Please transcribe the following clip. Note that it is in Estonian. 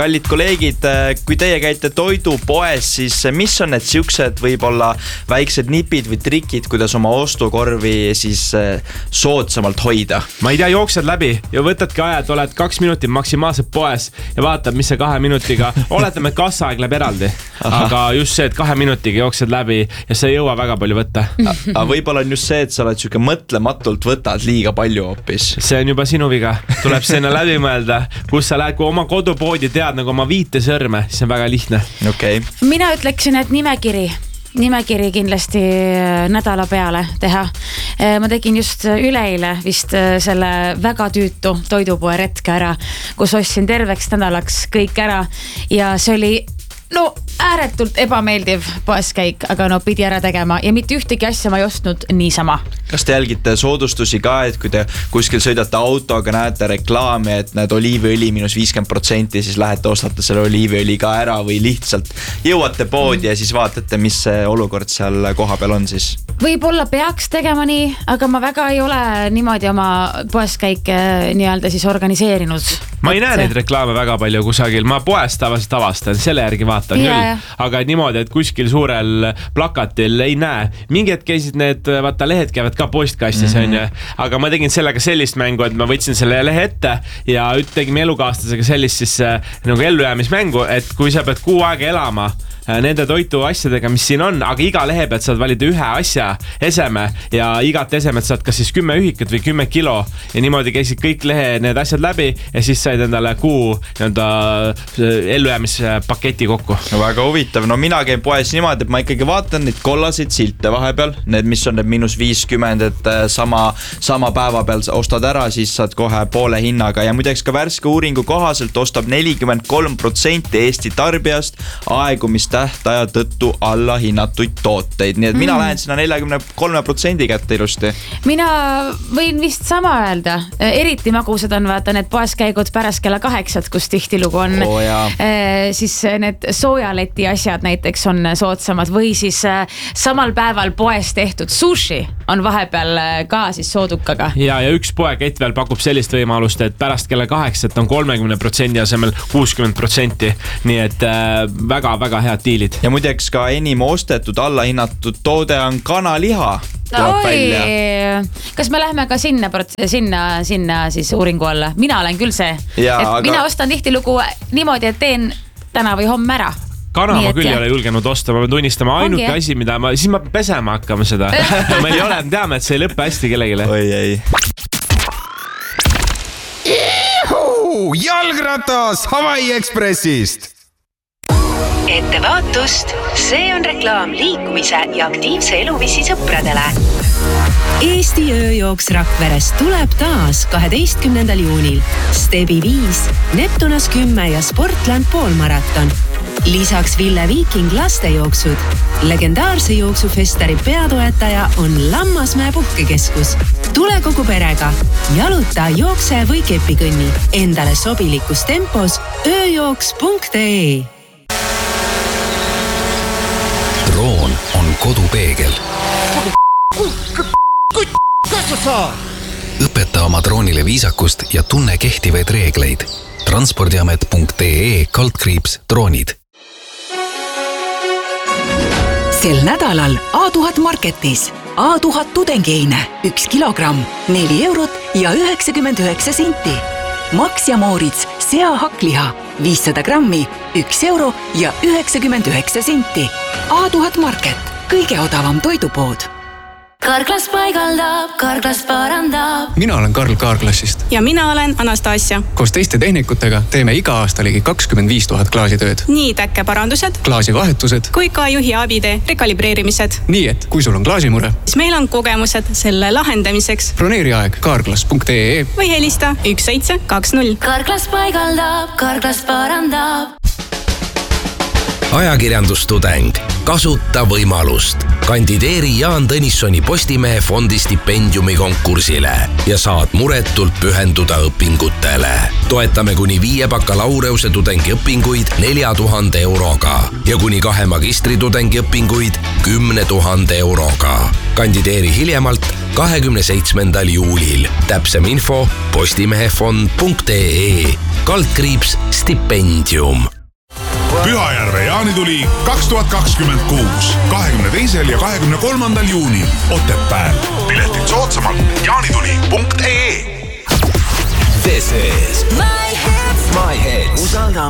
Kallid kolleegid, kui teie käite toidupoes, siis mis on need siuksed võib-olla väiksed nipid või trikid, kuidas oma ostukorvi siis soodsamalt hoida? Ma ei tea, jooksed läbi ja võtadki aja, et oled 2 minutit maksimaalselt poes ja vaatad, mis see 2 minutiga, oletame, et kassaaeg läheb eraldi. Aga just see, et 2 minutiga jooksed läbi ja sa ei jõua väga palju võtta. Aga võib-olla on just see, et sa oled siuke mõtlematult võtad liiga palju hoopis. See on juba sinu viga. Tuleb sinna läbi mõelda, kus sa lähed, kui oma kodupoodi tead nagu oma 5 sõrme, siis on väga lihtne. Okay. Mina ütleksin, et nimekiri kindlasti nädala peale teha. Ma tegin just üleeile vist selle väga tüütu toidupoe retke ära, kus ostsin terveks nädalaks kõik ära ja see oli ääretult ebameeldiv poeskäik, aga pidi ära tegema ja mitte ühtegi asja ma ei ostnud niisama. Kas te jälgite soodustusi ka, et kui te kuskil sõidate autoga, näete reklaami, et näed oliiviõli -50%, siis lähete ostate selle oliiviõli ka ära või lihtsalt jõuate poodi ja siis vaatate, mis see olukord seal koha peal on siis? Võib-olla peaks tegema nii, aga ma väga ei ole niimoodi oma poeskäike nii-öelda siis organiseerinud. Ma ei näe neid reklaame väga palju kusagil, ma poest tavaliselt avastan, selle järgi vaatan küll, aga niimoodi, et kuskil suurel plakatil ei näe. Mingi hetk käisid need, vaata lehed käivad ka postkastis, aga ma tegin sellega sellist mängu, et ma võtsin selle lehe ette ja tegime elukaaslasega sellist siis nagu ellujäämismängu, et kui sa pead 6 aega elama nende toitu asjadega, mis siin on, aga iga lehe pealt saad valida ühe asja eseme ja igat esemet saad kas siis 10 ühikut või 10 kilo ja niimoodi käisid kõik lehe need asjad läbi ja siis said endale kuu ellujäämispaketi kokku. No väga huvitav, mina käin poes niimoodi, et ma ikkagi vaatan neid kollaseid silte vahepeal, need mis on need -50, et sama päeva peal ostad ära, siis saad kohe poole hinnaga ja muideks ka värske uuringu kohaselt ostab 43% Eesti tarbijast aegumistähtaja tõttu alla hinnatuid tooteid, nii et mina lähen sinna 43% kätte ilusti. Mina võin vist sama öelda, eriti magusad on vaata need poeskäigud pärast kella 8, kus tihtilugu on siis need soojaleti asjad näiteks on soodsamad või siis samal päeval poes tehtud sushi on vahepeal ka siis soodukaga. Ja üks poekett veel pakub sellist võimalust, et pärast kella 8 on 30% asemel 60%, nii et väga-väga head diilid. Ja muideks ka enim ostetud allahinnatud toode on kanaliha. Kas me lähme ka sinna siis uuringu alla? Mina olen küll see, mina ostan tihtilugu niimoodi, et teen täna või homme ära. Kana ma küll ei ole julgenud osta, ma pean tunnistama ainuke asi, mida siis ma pesema hakkama seda. Meil ei ole, teame, et see ei lõppe hästi kellegile. Oi ei. Jalgratas Hawaii Expressist. Ettevaatust, see on reklaam liikumise ja aktiivse eluviisi sõpradele. Eesti ööjooks Rakverest tuleb taas 12. juunil. Stebi 5, Neptunas 10 ja Sportland poolmaraton. Lisaks Ville Viiking lastejooksud. Legendaarse jooksufestari peatoetaja on Lammasmäe puhkekeskus. Tule kogu perega. Jaluta, jookse või kepikõnni. Endale sobilikus tempos ööjooks.ee. Droon on kodupeegel. Õpeta oma droonile viisakust ja tunne kehtivaid reegleid. Transpordiamet.ee/droonid. Sel nädalal A1000 Marketis A1000 tudengeine 1 kilogramm 4 eurot ja 99 senti. Max ja Moritz seahakliha 500 grammi 1 euro ja 99 senti. A1000 Market, kõige odavam toidupood. Karklas paigaldab, Karklas parandab. Mina olen Karl Kaarklassist. Ja mina olen Anastasia. Koos teiste tehnikutega teeme iga aasta ligi 25 000 klaasitööd. Nii täkkeparandused, klaasivahetused kui ka juhi abide rekalibreerimised. Nii et kui sul on klaasimure, siis meil on kogemused selle lahendamiseks. Broneeri aeg karklas.ee või helista 1720. Karklas paigaldab, Karklas parandab. Ajakirjandustudeng. Kasuta võimalust. Kandideeri Jaan Tõnissoni Postimehe fondi stipendiumi konkursile ja saad muretult pühenduda õpingutele. Toetame kuni 5 bakalaureuse tudengiõpinguid 4000 euroga ja kuni 2 magistritudengiõpinguid 10 000 euroga. Kandideeri hiljemalt 27. juulil. Täpsem info postimehefond.ee /stipendium. Pühajärve jaanituli 2026. 22. ja 23. juunil Otepääl. Piletid soodsamalt jaanituli.ee. This is My Hits. Usalda